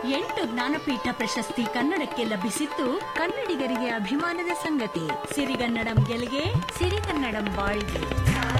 8 ಜ್ಞಾನಪೀಠ ಪ್ರಶಸ್ತಿ ಕನ್ನಡಕ್ಕೆ ಲಭಿಸಿದ್ದು ಕನ್ನಡಿಗರಿಗೆ ಅಭಿಮಾನದ ಸಂಗತಿ. ಸಿರಿಗನ್ನಡಂ ಗೆಲ್ಗೆ ಸಿರಿಗನ್ನಡಂ ಬಾಳ್ಗೆ.